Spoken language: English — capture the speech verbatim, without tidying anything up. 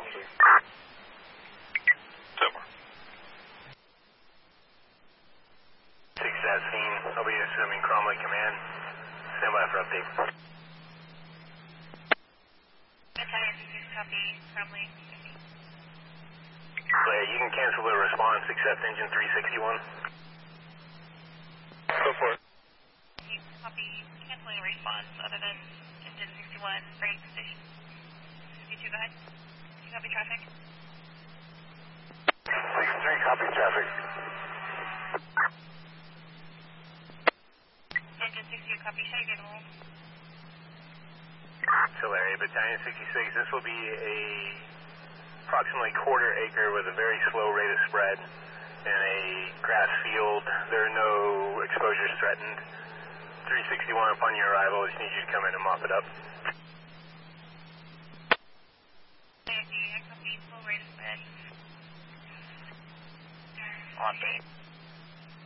please. Silver. six at scene. I'll be assuming Cromley Command. Stand by for update. Battalion six, copy. Cromley. Blair, you can cancel the response except engine three sixty-one. Go for it. You copy canceling response other than engine sixty-one, brake station. sixty-two, go ahead. You copy traffic? sixty-three, copy traffic. Engine sixty-two, copy. Should I get home? Tulare, Battalion sixty-six, this will be a approximately quarter acre with a very slow rate of spread in a grass field. There are no exposures threatened. three sixty-one, upon your arrival, I just need you to come in and mop it up. I copy full rate of spread. On base.